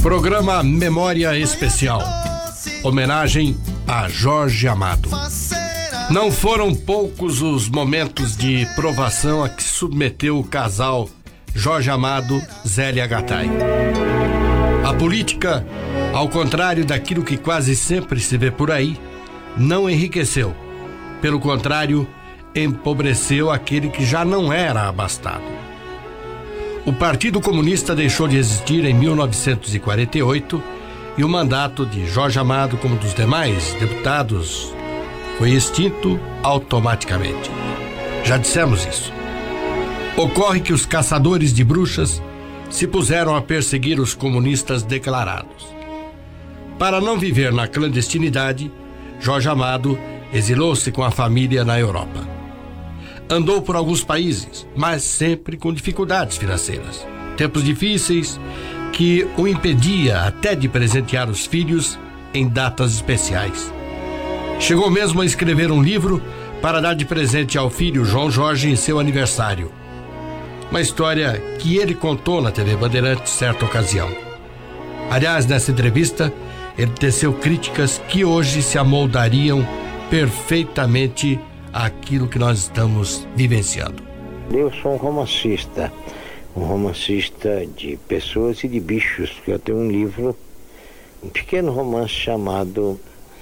Programa Memória Especial. Homenagem a Jorge Amado. Não foram poucos os momentos de provação a que se submeteu o casal Jorge Amado, Zélia Gattai. A política, ao contrário daquilo que quase sempre se vê por aí, não enriqueceu. Pelo contrário, empobreceu aquele que já não era abastado. O Partido Comunista deixou de existir em 1948 e o mandato de Jorge Amado, como dos demais deputados, foi extinto automaticamente. Já dissemos isso. Ocorre que os caçadores de bruxas se puseram a perseguir os comunistas declarados. Para não viver na clandestinidade, Jorge Amado exilou-se com a família na Europa. Andou por alguns países, mas sempre com dificuldades financeiras. Tempos difíceis que o impedia até de presentear os filhos em datas especiais. Chegou mesmo a escrever um livro para dar de presente ao filho João Jorge em seu aniversário. Uma história que ele contou na TV Bandeirantes certa ocasião. Aliás, nessa entrevista, ele teceu críticas que hoje se amoldariam perfeitamente àquilo que nós estamos vivenciando. Eu sou um romancista de pessoas e de bichos, porque eu tenho um livro, um pequeno romance chamado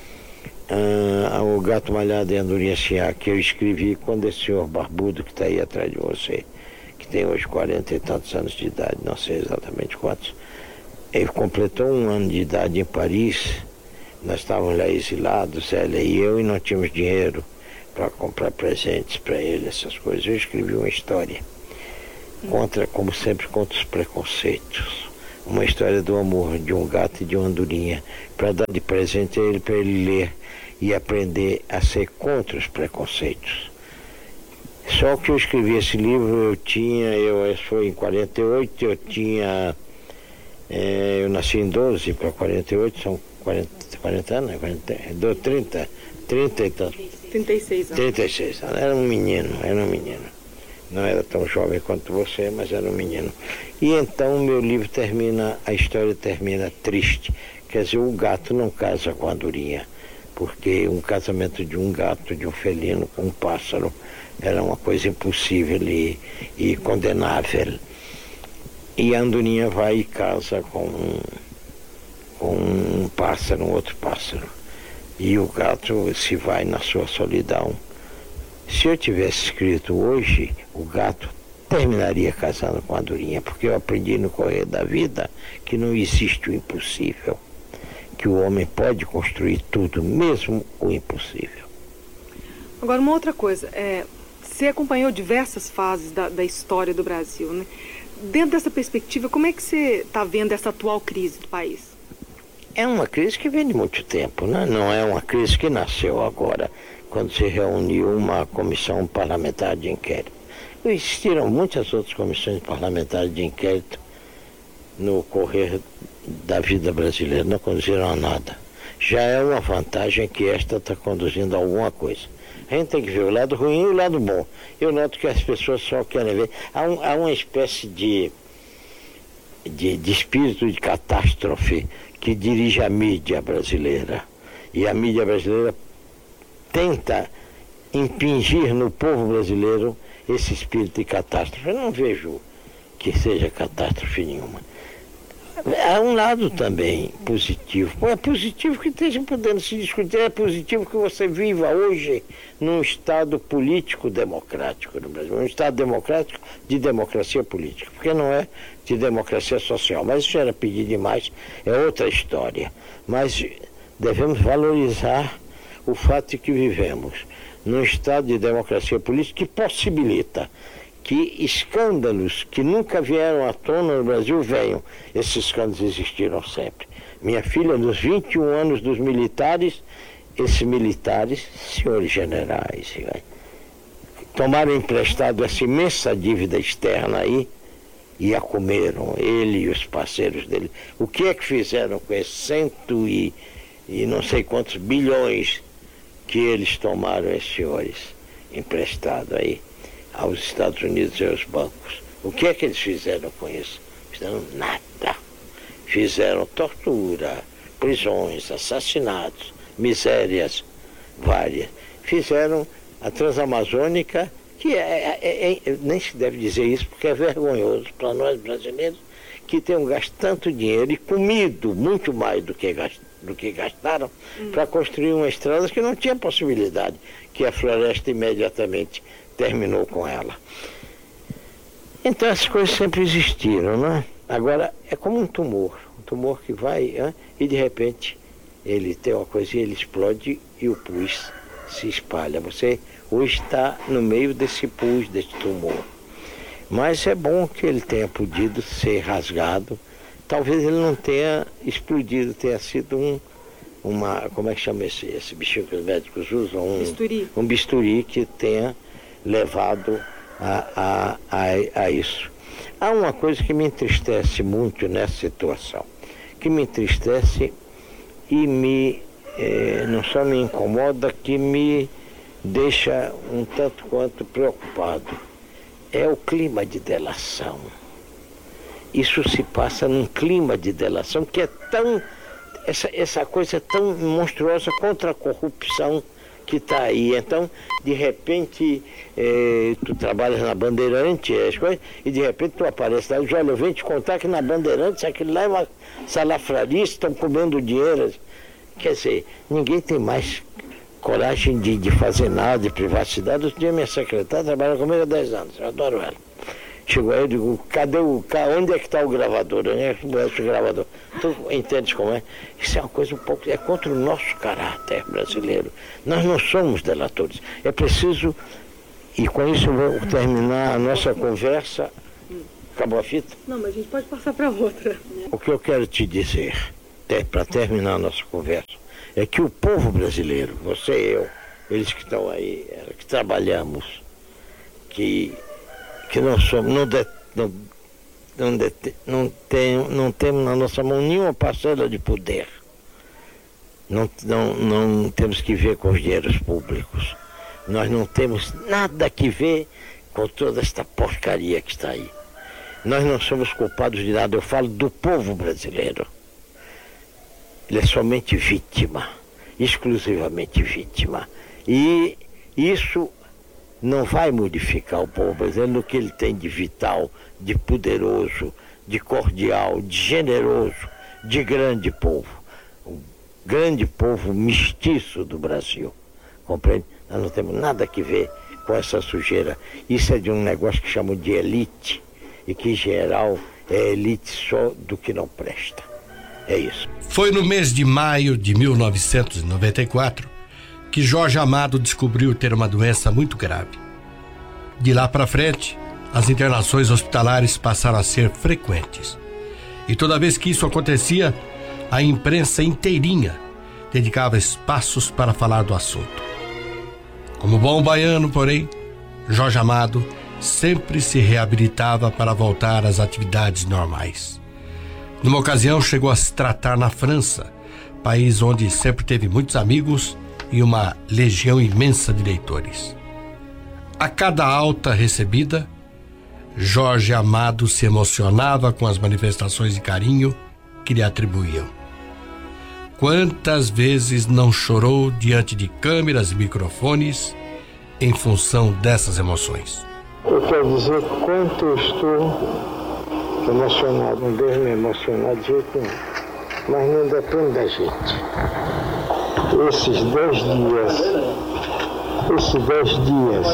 O Gato Malhado e a Andorinha Sinhá, que eu escrevi quando esse senhor barbudo que está aí atrás de você, que tem hoje 40 e tantos anos de idade, não sei exatamente quantos, ele completou 1 ano de idade em Paris. Nós estávamos lá exilados, ela e eu, e não tínhamos dinheiro para comprar presentes para ele, essas coisas. Eu escrevi uma história como sempre, contra os preconceitos. Uma história do amor de um gato e de uma andorinha, para dar de presente a ele, para ele ler e aprender a ser contra os preconceitos. Só que eu escrevi esse livro, isso foi em 48, eu nasci em 12 para 48, são 40 anos, 30 e tanto. 36 anos. 36 anos, era um menino. Não era tão jovem quanto você, mas era um menino. E então meu livro a história termina triste. Quer dizer, o gato não casa com a andorinha, porque um casamento de um gato, de um felino com um pássaro, era uma coisa impossível e condenável. E a andorinha vai e casa com um pássaro, um outro pássaro. E o gato se vai na sua solidão. Se eu tivesse escrito hoje, o gato terminaria casando com a andorinha, porque eu aprendi no correr da vida que não existe o impossível, que o homem pode construir tudo, mesmo o impossível. Agora, uma outra coisa, você acompanhou diversas fases da história do Brasil, né? Dentro dessa perspectiva, como é que você está vendo essa atual crise do país? É uma crise que vem de muito tempo, né? Não é uma crise que nasceu agora, quando se reuniu uma comissão parlamentar de inquérito. Existiram muitas outras comissões parlamentares de inquérito no correr da vida brasileira, não conduziram a nada. Já é uma vantagem que esta está conduzindo a alguma coisa. A gente tem que ver o lado ruim e o lado bom. Eu noto que as pessoas só querem ver. Há uma espécie de espírito de catástrofe que dirige a mídia brasileira. E a mídia brasileira tenta impingir no povo brasileiro esse espírito de catástrofe. Eu não vejo que seja catástrofe nenhuma. Há um lado também positivo. É positivo que esteja podendo se discutir, é positivo que você viva hoje num Estado político democrático no Brasil, um Estado democrático de democracia política, porque não é de democracia social. Mas isso era pedir demais, é outra história. Mas devemos valorizar o fato de que vivemos num Estado de democracia política que possibilita que escândalos que nunca vieram à tona no Brasil venham. Esses escândalos existiram sempre. Minha filha, nos 21 anos dos militares, esses militares, senhores generais, tomaram emprestado essa imensa dívida externa aí e a comeram, ele e os parceiros dele. O que é que fizeram com esses e não sei quantos bilhões que eles tomaram, esses senhores, emprestado aí aos Estados Unidos e aos bancos? O que é que eles fizeram com isso? Fizeram nada. fizeram tortura, prisões, assassinatos, misérias várias. Fizeram a Transamazônica, que nem se deve dizer isso porque é vergonhoso para nós brasileiros, que tenham gasto tanto dinheiro e comido muito mais do que gastaram para construir uma estrada que não tinha possibilidade, que a floresta imediatamente terminou com ela. Então essas coisas sempre existiram, não é? Agora é como um tumor que vai e de repente ele tem uma coisinha, ele explode e o pus se espalha. Você hoje está no meio desse pus, desse tumor. Mas é bom que ele tenha podido ser rasgado. Talvez ele não tenha explodido, tenha sido como é que chama esse bichinho que os médicos usam? Bisturi. Um bisturi que tenha levado a isso. Há uma coisa que me entristece muito nessa situação, que me entristece e não só me incomoda, que me deixa um tanto quanto preocupado. É o clima de delação. Isso se passa num clima de delação que é tão... Essa coisa tão monstruosa contra a corrupção que está aí. Então, de repente, tu trabalhas na Bandeirante, as coisas, e de repente tu aparece lá e diz, olha, eu venho te contar que na Bandeirante aquilo lá é uma salafraria, estão comendo dinheiro. Quer dizer, ninguém tem mais coragem de fazer nada, de privacidade. Outro dia minha secretária trabalha comigo há 10 anos, eu adoro ela. Chegou aí, eu digo, onde é que está o gravador? Onde é que o gravador? Tu entendes como é? Isso é uma coisa um pouco, é contra o nosso caráter brasileiro. Nós não somos delatores. É preciso, e com isso eu vou terminar a nossa conversa. Acabou a fita? Não, mas a gente pode passar para outra. O que eu quero te dizer, para terminar a nossa conversa, é que o povo brasileiro, você e eu, eles que estão aí, que trabalhamos, que não somos, não temos na nossa mão nenhuma parcela de poder. Não temos que ver com os dinheiros públicos. Nós não temos nada que ver com toda esta porcaria que está aí. Nós não somos culpados de nada. Eu falo do povo brasileiro. Ele é somente vítima, exclusivamente vítima. E isso não vai modificar o povo brasileiro no que ele tem de vital, de poderoso, de cordial, de generoso, de grande povo. O grande povo mestiço do Brasil. Compreende? Nós não temos nada que ver com essa sujeira. Isso é de um negócio que chamam de elite, e que, em geral, é elite só do que não presta. É isso. Foi no mês de maio de 1994 que Jorge Amado descobriu ter uma doença muito grave. De lá para frente, as internações hospitalares passaram a ser frequentes. E toda vez que isso acontecia, a imprensa inteirinha dedicava espaços para falar do assunto. Como bom baiano, porém, Jorge Amado sempre se reabilitava para voltar às atividades normais. Numa ocasião, chegou a se tratar na França, país onde sempre teve muitos amigos e uma legião imensa de leitores. A cada alta recebida, Jorge Amado se emocionava com as manifestações de carinho que lhe atribuíam. Quantas vezes não chorou diante de câmeras e microfones em função dessas emoções? Eu quero dizer quanto eu estou emocionado, não devo me emocionar de jeito nenhum, mas não depende da gente. Esses 10 dias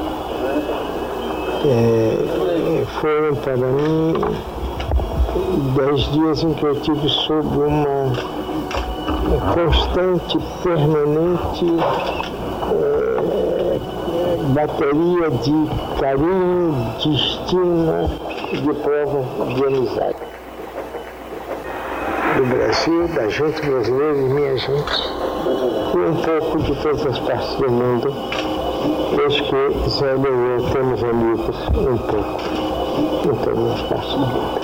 foram para mim 10 dias em que eu tive sob uma constante, permanente bateria de carinho, de estima, de prova de amizade. Do Brasil, da gente brasileira e minha gente, e um pouco de todas as partes do mundo, desde que Zé e eu temos amigos um pouco em todas as partes do mundo.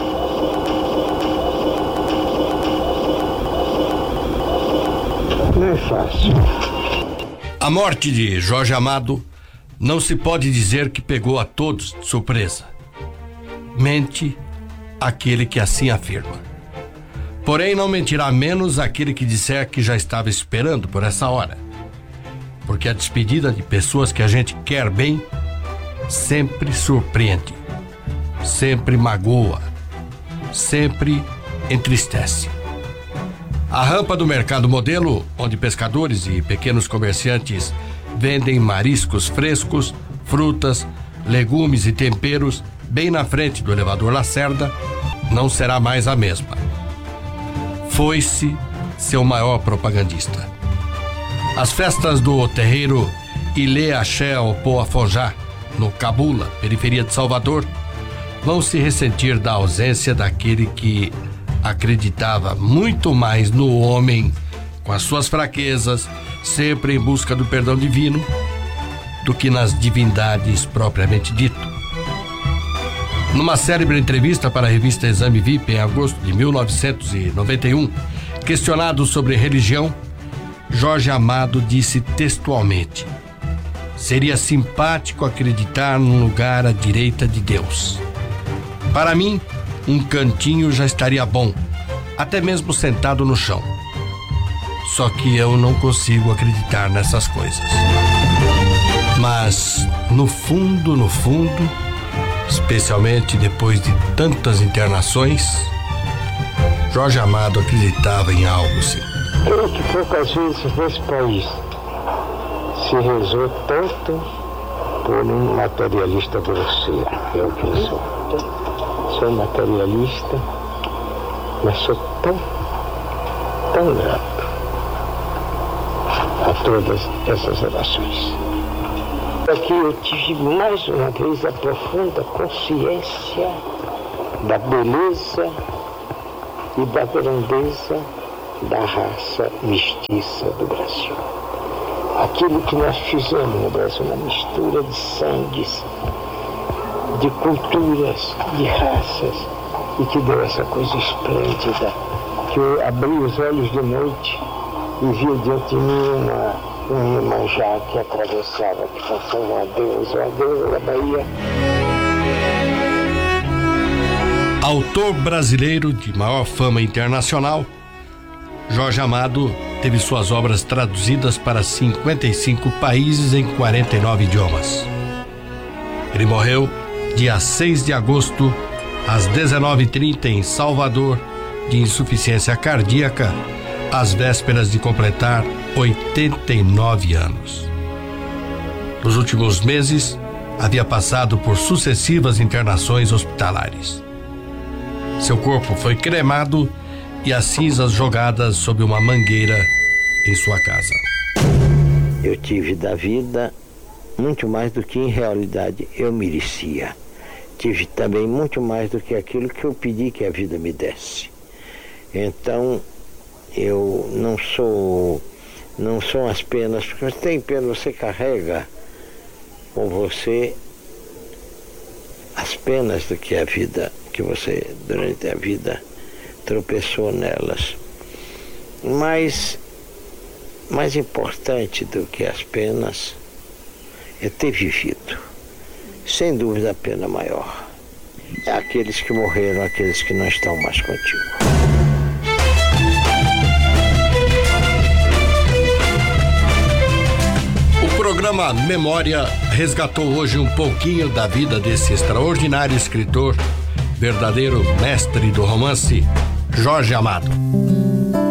Não é fácil. A morte de Jorge Amado não se pode dizer que pegou a todos de surpresa. Mente aquele que assim afirma. Porém, não mentirá menos aquele que disser que já estava esperando por essa hora. Porque a despedida de pessoas que a gente quer bem sempre surpreende, sempre magoa, sempre entristece. A rampa do mercado modelo, onde pescadores e pequenos comerciantes vendem mariscos frescos, frutas, legumes e temperos, bem na frente do elevador Lacerda, não será mais a mesma. Foi-se seu maior propagandista. As festas do terreiro Ilê Axé ao Poafojá, no Cabula, periferia de Salvador, vão se ressentir da ausência daquele que acreditava muito mais no homem, com as suas fraquezas, sempre em busca do perdão divino, do que nas divindades propriamente dito. Numa célebre entrevista para a revista Exame VIP em agosto de 1991, questionado sobre religião, Jorge Amado disse textualmente: seria simpático acreditar num lugar à direita de Deus. Para mim, um cantinho já estaria bom, até mesmo sentado no chão. Só que eu não consigo acreditar nessas coisas. Mas, no fundo, especialmente depois de tantas internações, Jorge Amado acreditava em algo, sim. Creio que poucas vezes nesse país se rezou tanto por um materialista grosseiro. Eu que sou. Sou materialista, mas sou tão grato a todas essas orações. Aqui eu tive mais uma vez a profunda consciência da beleza e da grandeza da raça mestiça do Brasil. Aquilo que nós fizemos no Brasil, uma mistura de sangues, de culturas, de raças, e que deu essa coisa esplêndida, que eu abri os olhos de noite e vi diante de mim um Iemanjá que atravessava, que passava uma deusa da Bahia. Autor brasileiro de maior fama internacional, Jorge Amado teve suas obras traduzidas para 55 países em 49 idiomas. Ele morreu dia 6 de agosto, às 19h30 em Salvador, de insuficiência cardíaca, às vésperas de completar 89 anos. Nos últimos meses, havia passado por sucessivas internações hospitalares. Seu corpo foi cremado e as cinzas jogadas sob uma mangueira em sua casa. Eu tive da vida muito mais do que em realidade eu merecia. Tive também muito mais do que aquilo que eu pedi que a vida me desse. Então, eu não sou as penas, porque você tem pena, você carrega com você as penas do que a vida, que você durante a vida tropeçou nelas. Mas mais importante do que as penas é ter vivido. Sem dúvida a pena maior é aqueles que morreram, aqueles que não estão mais contigo. O programa Memória resgatou hoje um pouquinho da vida desse extraordinário escritor, verdadeiro mestre do romance, Jorge Amado.